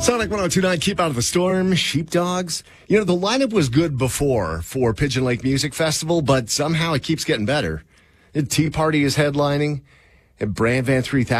Sonic 102.9, Keep Out of the Storm, Sheepdogs. You know, the lineup was good before for Pigeon Lake Music Festival, but somehow it keeps getting better. Tea Party is headlining. Brand Van 3000.